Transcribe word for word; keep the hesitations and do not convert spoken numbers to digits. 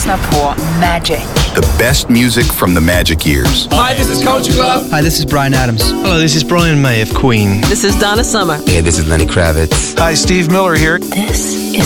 lyssnar på Magic. The best music from the Magic years. Hi, this is Culture Club. Hi, this is Bryan Adams. Hello, this is Brian May of Queen. This is Donna Summer. Hey, this is Lenny Kravitz. Hi, Steve Miller here. This is